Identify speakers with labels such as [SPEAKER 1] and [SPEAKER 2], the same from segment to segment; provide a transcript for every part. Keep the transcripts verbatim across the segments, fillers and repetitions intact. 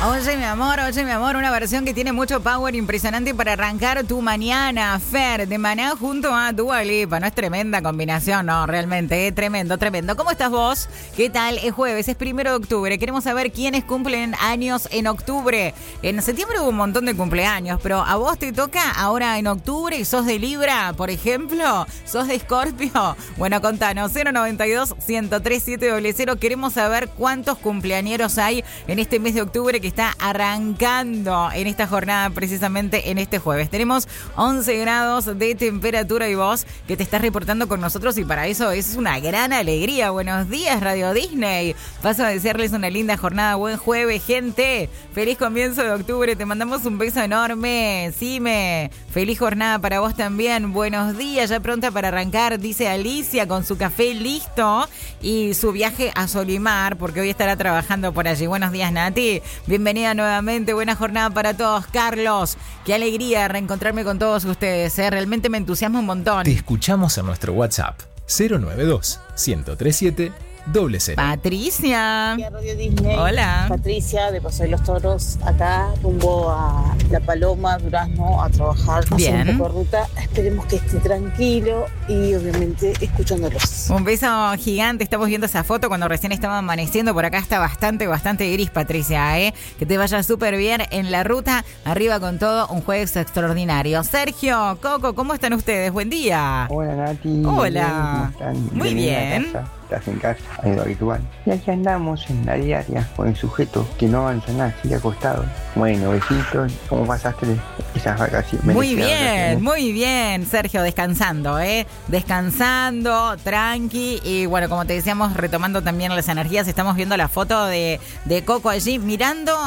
[SPEAKER 1] Oye, mi amor, oye, mi amor, una versión que tiene mucho power impresionante para arrancar tu mañana. Fer, de Maná junto a Dua Lipa. No es tremenda combinación, no, realmente, eh, tremendo, tremendo. ¿Cómo estás vos? ¿Qué tal? Es jueves, es primero de octubre. Queremos saber quiénes cumplen años en octubre. En septiembre hubo un montón de cumpleaños, pero a vos te toca ahora en octubre y sos de Libra, por ejemplo. ¿Sos de Escorpio? Bueno, contanos, cero noventa y dos, ciento tres, siete cero cero. Queremos saber cuántos cumpleañeros hay en este mes de octubre que está arrancando en esta jornada, precisamente en este jueves. Tenemos once grados de temperatura y vos que te estás reportando con nosotros, y para eso es una gran alegría. Buenos días, Radio Disney. Paso a desearles una linda jornada, buen jueves, gente. Feliz comienzo de octubre, te mandamos un beso enorme. Sime, feliz jornada para vos también. Buenos días, ya pronta para arrancar, dice Alicia, con su café listo y su viaje a Solimar, porque hoy estará trabajando por allí. Buenos días, Nati. Bienvenida nuevamente, buena jornada para todos. Carlos, qué alegría reencontrarme con todos ustedes, ¿eh? Realmente me entusiasma un montón.
[SPEAKER 2] Te escuchamos en nuestro WhatsApp cero noventa y dos, ciento treinta y siete, cero cero.
[SPEAKER 1] Patricia.
[SPEAKER 3] Radio Disney.
[SPEAKER 1] Hola.
[SPEAKER 3] Patricia, de Paso de los Toros, acá rumbo a La Paloma, Durazno, a trabajar.
[SPEAKER 1] Bien.
[SPEAKER 3] Hacer un poco de ruta. Esperemos que esté tranquilo y obviamente escuchándolos.
[SPEAKER 1] Un beso gigante. Estamos viendo esa foto cuando recién estaba amaneciendo. Por acá está bastante, bastante gris, Patricia, ¿eh? Que te vaya súper bien en la ruta. Arriba con todo, un jueves extraordinario. Sergio, Coco, ¿cómo están ustedes? Buen día.
[SPEAKER 4] Hola, Nati.
[SPEAKER 1] Hola.
[SPEAKER 4] ¿Cómo están?
[SPEAKER 1] Muy
[SPEAKER 4] Bienvenida
[SPEAKER 1] bien.
[SPEAKER 4] a casa. Estás en casa, es lo habitual. Y aquí andamos en la diaria con el sujeto que no avanza nada, sigue acostado. Bueno, besitos. ¿Cómo pasaste esas vacaciones?
[SPEAKER 1] Muy
[SPEAKER 4] Merecidas
[SPEAKER 1] bien,
[SPEAKER 4] vacaciones.
[SPEAKER 1] muy bien, Sergio, descansando, ¿eh? Descansando, tranqui. Y bueno, como te decíamos, retomando también las energías, estamos viendo la foto de, de Coco allí mirando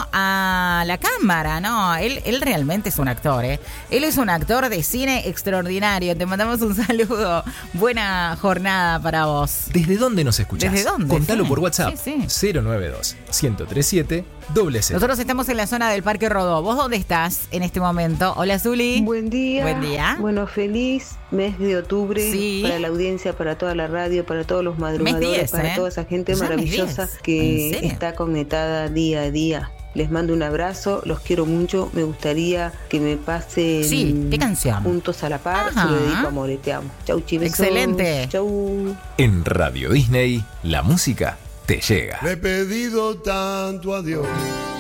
[SPEAKER 1] a la cámara, ¿no? Él, él realmente es un actor, ¿eh? Él es un actor de cine extraordinario. Te mandamos un saludo. Buena jornada para vos.
[SPEAKER 2] ¿Desde dónde nos escuchás?
[SPEAKER 1] ¿Desde dónde?
[SPEAKER 2] Contalo
[SPEAKER 1] Sí,
[SPEAKER 2] por WhatsApp.
[SPEAKER 1] sí, sí.
[SPEAKER 2] cero noventa y dos, ciento treinta y siete, cero cero.
[SPEAKER 1] Nosotros estamos en la zona del Parque Rodó. ¿Vos dónde estás en este momento? Hola, Zuli.
[SPEAKER 5] Buen día.
[SPEAKER 1] Buen día.
[SPEAKER 5] Bueno, feliz mes de octubre
[SPEAKER 1] Sí.
[SPEAKER 5] para la audiencia, para toda la radio, para todos los madrugadores,
[SPEAKER 1] Mes diez,
[SPEAKER 5] para
[SPEAKER 1] ¿eh?
[SPEAKER 5] toda esa gente
[SPEAKER 1] Ya mes
[SPEAKER 5] maravillosa
[SPEAKER 1] diez. ¿En
[SPEAKER 5] que
[SPEAKER 1] serio?
[SPEAKER 5] está conectada día a día. Les mando un abrazo, los quiero mucho. Me gustaría que me pasen
[SPEAKER 1] Sí, ¿qué canción?
[SPEAKER 5] Juntos a la par.
[SPEAKER 1] Ajá.
[SPEAKER 5] Se lo dedico a More, te amo. Chau, chivesos.
[SPEAKER 1] Excelente.
[SPEAKER 5] Chau.
[SPEAKER 2] En Radio Disney, la música te llega.
[SPEAKER 6] Le he pedido tanto a Dios